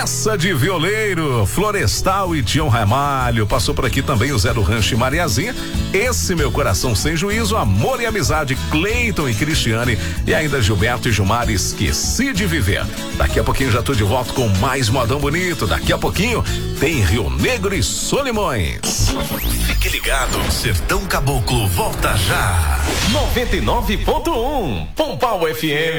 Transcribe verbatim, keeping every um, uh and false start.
Essa de violeiro, Florestal e Tião Ramalho. Passou por aqui também o Zé do Rancho e Mariazinha. Esse Meu Coração Sem Juízo, Amor e Amizade, Cleiton e Cristiane. E ainda Gilberto e Gilmar, Esqueci de Viver. Daqui a pouquinho já tô de volta com mais modão bonito. Daqui a pouquinho tem Rio Negro e Solimões. Fique ligado, Sertão Caboclo volta já. noventa e nove ponto um, Pompau F M.